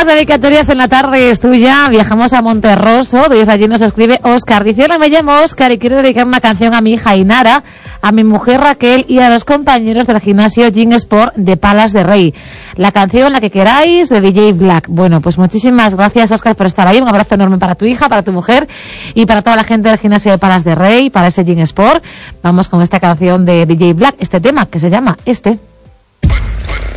Más dedicatorias en la tarde es tuya. Viajamos a Monterroso. Desde allí nos escribe Óscar. Dice: hola, me llamo Óscar y quiero dedicar una canción a mi hija Inara, a mi mujer Raquel y a los compañeros del gimnasio Gym Sport de Palas de Rey. La canción, la que queráis, de DJ Black. Bueno, pues muchísimas gracias, Óscar, por estar ahí. Un abrazo enorme para tu hija, para tu mujer y para toda la gente del gimnasio de Palas de Rey, para ese Gym Sport. Vamos con esta canción de DJ Black, este tema que se llama Este.